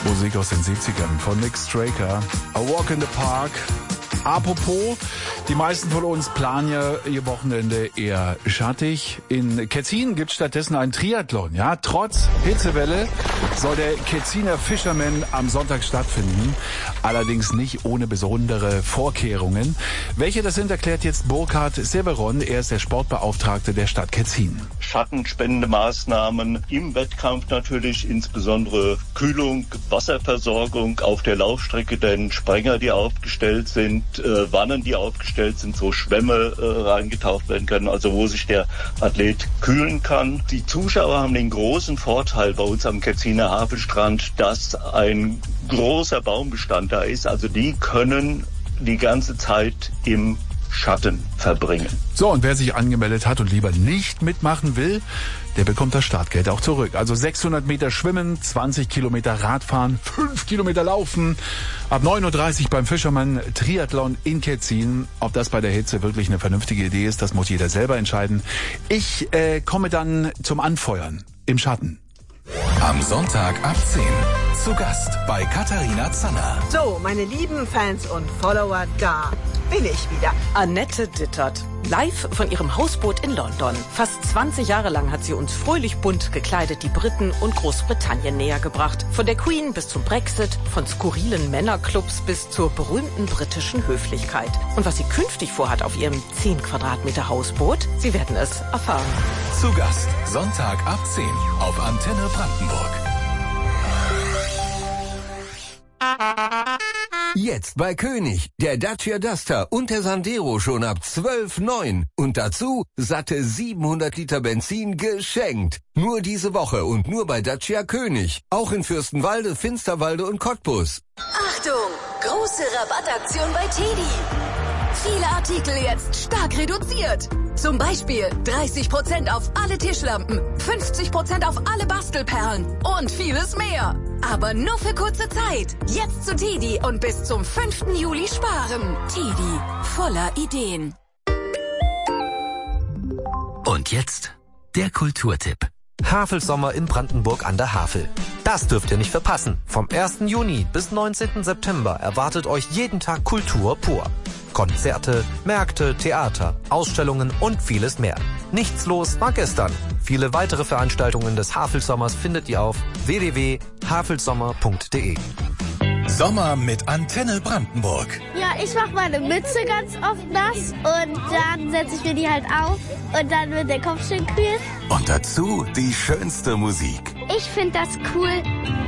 Musik aus den 70ern von Nick Straker. A Walk in the Park. Apropos, die meisten von uns planen ja ihr Wochenende eher schattig. In Ketzin gibt es stattdessen einen Triathlon. Ja, trotz Hitzewelle soll der Ketziner Fisherman am Sonntag stattfinden. Allerdings nicht ohne besondere Vorkehrungen. Welche das sind, erklärt jetzt Burkhard Severon. Er ist der Sportbeauftragte der Stadt Ketzin. Schattenspendemaßnahmen im Wettkampf natürlich, insbesondere Kühlung, Wasserversorgung auf der Laufstrecke, denn Sprenger, die aufgestellt sind, Wannen, die aufgestellt sind, so Schwämme reingetaucht werden können, also wo sich der Athlet kühlen kann. Die Zuschauer haben den großen Vorteil bei uns am Ketziner Hafenstrand, dass ein großer Baumbestand da ist, also die können die ganze Zeit im Schatten verbringen. So, und wer sich angemeldet hat und lieber nicht mitmachen will, der bekommt das Startgeld auch zurück. Also 600 Meter schwimmen, 20 Kilometer Radfahren, 5 Kilometer laufen. Ab 9.30 Uhr beim Fisherman Triathlon in Ketzin. Ob das bei der Hitze wirklich eine vernünftige Idee ist, das muss jeder selber entscheiden. Ich komme dann zum Anfeuern im Schatten. Am Sonntag ab 10 zu Gast bei Katharina Zanner. So, meine lieben Fans und Follower, da bin ich wieder. Annette Dittert, live von ihrem Hausboot in London. Fast 20 Jahre lang hat sie uns fröhlich bunt gekleidet die Briten und Großbritannien näher gebracht. Von der Queen bis zum Brexit, von skurrilen Männerclubs bis zur berühmten britischen Höflichkeit. Und was sie künftig vorhat auf ihrem 10 Quadratmeter Hausboot, Sie werden es erfahren. Zu Gast, Sonntag ab 10 auf Antenne Brandenburg. Jetzt bei König, der Dacia Duster und der Sandero schon ab 12,9. Und dazu satte 700 Liter Benzin geschenkt. Nur diese Woche und nur bei Dacia König. Auch in Fürstenwalde, Finsterwalde und Cottbus. Achtung! Große Rabattaktion bei TEDi. Viele Artikel jetzt stark reduziert. Zum Beispiel 30% auf alle Tischlampen, 50% auf alle Bastelperlen und vieles mehr. Aber nur für kurze Zeit. Jetzt zu TEDi und bis zum 5. Juli sparen. TEDi, voller Ideen. Und jetzt der Kulturtipp. Hafelsommer in Brandenburg an der Havel. Das dürft ihr nicht verpassen. Vom 1. Juni bis 19. September erwartet euch jeden Tag Kultur pur. Konzerte, Märkte, Theater, Ausstellungen und vieles mehr. Nichts los war gestern. Viele weitere Veranstaltungen des Havelsommers findet ihr auf www.havelsommer.de. Sommer mit Antenne Brandenburg. Ja, ich mache meine Mütze ganz oft nass und dann setze ich mir die halt auf und dann wird der Kopf schön kühl. Und dazu die schönste Musik. Ich finde das cool,